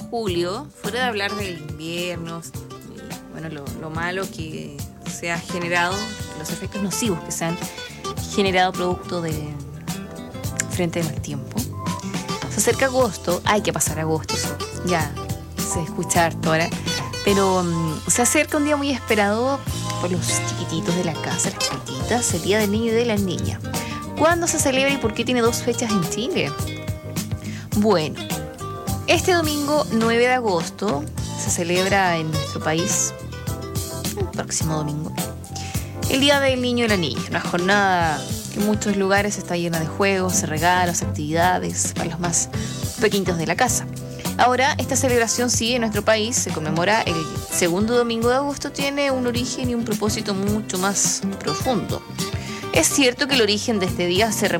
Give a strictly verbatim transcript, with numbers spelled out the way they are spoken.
julio, fuera de hablar del invierno, y, bueno, lo, lo malo que se ha generado, los efectos nocivos que se han generado producto de frente del mal tiempo. Se acerca agosto, hay que pasar agosto, eso ya se escucha harto ahora, pero um, se acerca un día muy esperado por los chiquititos de la casa, las chiquititas, el Día del Niño y de la Niña. ¿Cuándo se celebra y por qué tiene dos fechas en Chile? Bueno, este domingo nueve de agosto se celebra en nuestro país, el próximo domingo, el Día del Niño y la Niña, una jornada que en muchos lugares está llena de juegos, regalos, actividades para los más pequeñitos de la casa. Ahora, esta celebración sigue en nuestro país, se conmemora el segundo domingo de agosto, tiene un origen y un propósito mucho más profundo. Es cierto que el origen de este día se